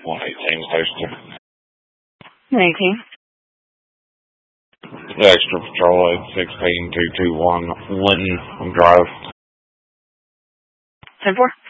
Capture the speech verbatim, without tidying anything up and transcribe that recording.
one eighteen Poster. eighteen. Extra Patrol eight sixteen two two one Linton Drive. ten four.